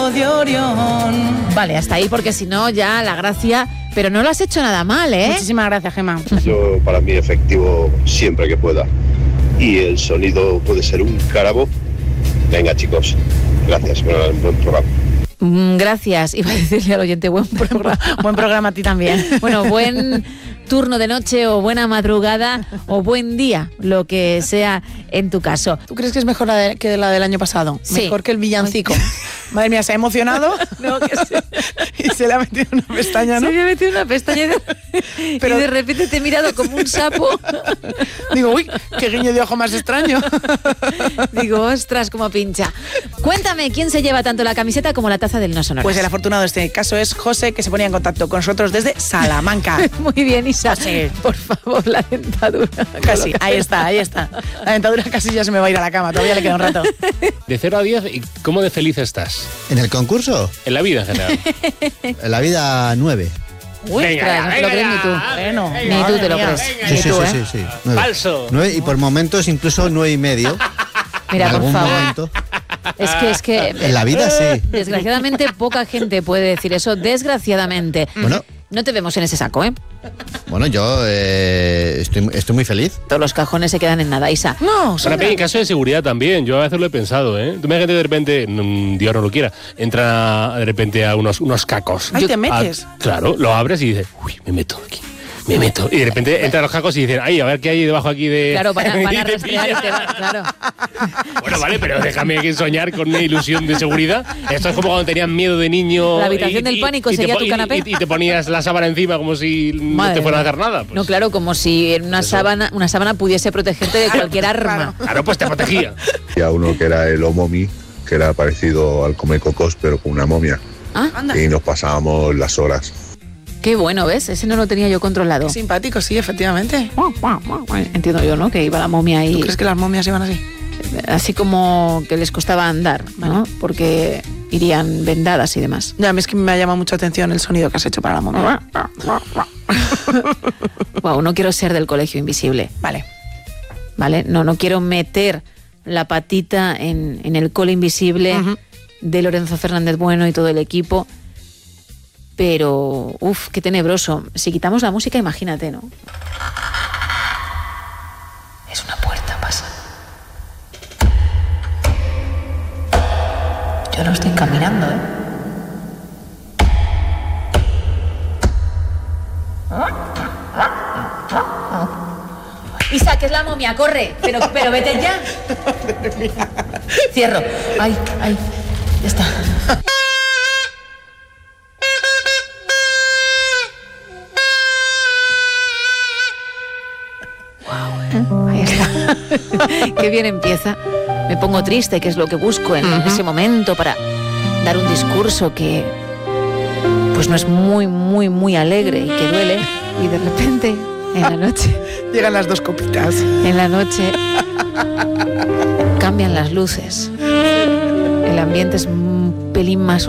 hijo de Orión. Vale, hasta ahí, porque si no ya la gracia... Pero no lo has hecho nada mal, ¿eh? Muchísimas gracias, Gemma. Yo, para mí, efectivo siempre que pueda. Y el sonido puede ser un cárabo. Venga, chicos, gracias, buen programa. Gracias, iba a decirle al oyente buen programa a ti también. Bueno, buen turno de noche o buena madrugada o buen día, lo que sea en tu caso. ¿Tú crees que es mejor que la del año pasado? Sí. Mejor que el villancico. Madre mía, se ha emocionado. No, que sí. Y se le ha metido una pestaña, ¿no? Se le ha metido una pestaña pero... y de repente te he mirado como un sapo. Digo, uy, qué guiño de ojo más extraño. Digo, ostras, como pincha. Cuéntame, ¿quién se lleva tanto la camiseta como la taza del No Sonoras? Pues el afortunado de este caso es José, que se ponía en contacto con nosotros desde Salamanca. Muy bien, Isa. José. Por favor, la dentadura. Casi, ahí está. La dentadura casi ya se me va a ir a la cama, todavía le queda un rato. De 0 a 10, ¿cómo de feliz estás? ¿En el concurso? En la vida en general. En la vida 9. Uy, no te lo crees ni tú. Bueno, ni tú te lo crees. Sí. 9. Falso. 9 y por momentos incluso 9,5. Mira, en por algún favor. momento. Es que En la vida sí. desgraciadamente poca gente puede decir eso, desgraciadamente. Bueno. No te vemos en ese saco, ¿eh? Bueno, yo estoy muy feliz. Todos los cajones se quedan en nada, Isa. No, Ahora, en caso de seguridad también, yo a veces lo he pensado, ¿eh? Tú me imagínate de repente, Dios no lo quiera, entra de repente a unos cacos. Ahí te metes. Claro, lo abres y dices, uy, me meto aquí. Y de repente entran los cacos y dicen, ay, a ver qué hay debajo aquí de... Claro, van a y te rastrear y te van, claro. Bueno, vale, pero déjame soñar con una ilusión de seguridad. Esto es como cuando tenías miedo de niño... La habitación del pánico sería tu canapé. Y te ponías la sábana encima como si no te fuera a hacer nada. Pues. No, claro, como si en una sábana pudiese protegerte de cualquier arma. Claro, pues te protegía. Había uno que era el Omomi, que era parecido al Comecocos, pero con una momia. Ah, Y nos pasábamos las horas. qué bueno, ¿ves? Ese no lo tenía yo controlado. Simpático, sí, efectivamente. Entiendo yo, ¿no? Que iba la momia ahí. ¿Tú crees que las momias iban así? Así como que les costaba andar, ¿no? Porque irían vendadas y demás. Ya, a mí es que me ha llamado mucha atención el sonido que has hecho para la momia. Wow, no quiero ser del Colegio Invisible. Vale, no quiero meter la patita en el cole invisible de Lorenzo Fernández Bueno y todo el equipo. Pero, qué tenebroso. Si quitamos la música, imagínate, ¿no? Es una puerta, pasa. Yo no estoy caminando, ¿eh? Isa, que es la momia, corre. Pero vete ya. Cierro. Ay, ya está. Ahí está. Qué bien empieza. Me pongo triste, que es lo que busco en ese momento para dar un discurso que pues no es muy, muy, muy alegre y que duele. Y de repente, en la noche... Llegan las dos copitas. En la noche cambian las luces. El ambiente es un pelín más